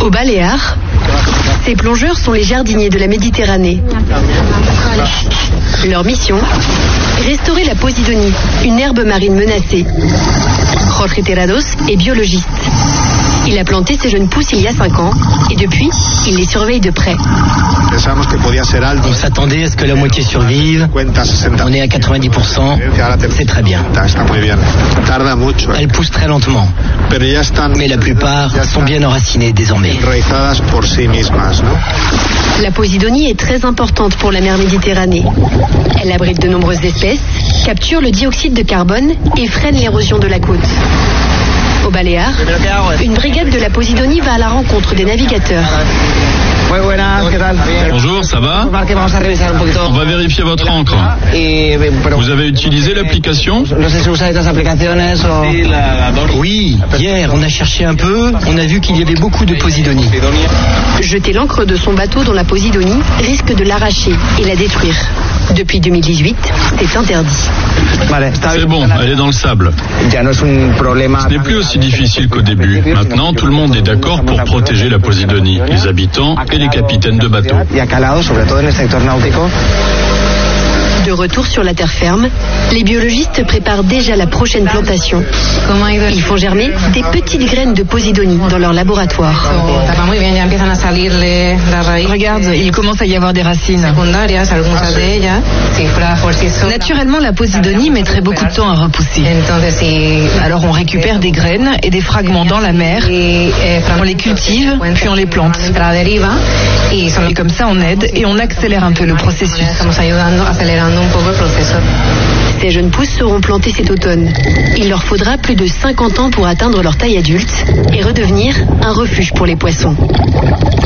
Aux Baléares, ces plongeurs sont les jardiniers de la Méditerranée. Leur mission, restaurer la posidonie, une herbe marine menacée. Jorge Terrados est biologiste. Il a planté ces jeunes pousses il y a 5 ans et depuis, il les surveille de près. On s'attendait à ce que la moitié survive. On est à 90%. C'est très bien. Elles poussent très lentement. Mais la plupart sont bien enracinées désormais. La posidonie est très importante pour la mer Méditerranée. Elle abrite de nombreuses espèces, capture le dioxyde de carbone et freine l'érosion de la côte. Aux Baléares, une brigade de la Posidonie va à la rencontre des navigateurs. Bonjour, ça va? On va vérifier votre encre. Vous avez utilisé l'application? Oui, hier on a cherché un peu, on a vu qu'il y avait beaucoup de posidonie. Jeter l'ancre de son bateau dans la Posidonie risque de l'arracher et la détruire. Depuis 2018, c'est interdit. C'est bon, elle est dans le sable. Ce n'est plus aussi difficile qu'au début. Maintenant, tout le monde est d'accord pour protéger la Posidonie, les habitants et les capitaines de bateaux. De retour sur la terre ferme, les biologistes préparent déjà la prochaine plantation. Ils font germer des petites graines de posidonie dans leur laboratoire. Regarde, il commence à y avoir des racines. Naturellement, la posidonie mettrait beaucoup de temps à repousser. Alors on récupère des graines et des fragments dans la mer, on les cultive, puis on les plante. Et comme ça on aide et on accélère un peu le processus. Ces jeunes pousses seront plantées cet automne. Il leur faudra plus de 50 ans pour atteindre leur taille adulte et redevenir un refuge pour les poissons.